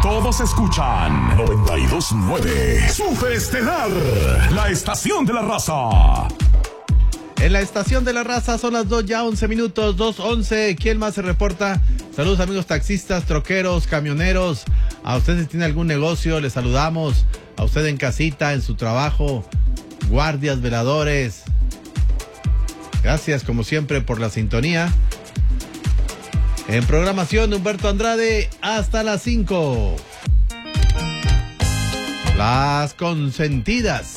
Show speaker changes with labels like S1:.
S1: todos escuchan 92.9 Super Estelar, la estación de la raza.
S2: En la estación de la raza son las 2:11, 2:11. ¿Quién más se reporta? Saludos amigos taxistas, troqueros, camioneros. A usted si tiene algún negocio, le saludamos. A usted en casita, en su trabajo, guardias, veladores. Gracias como siempre por la sintonía. En programación, Humberto Andrade, hasta las 5. Las consentidas.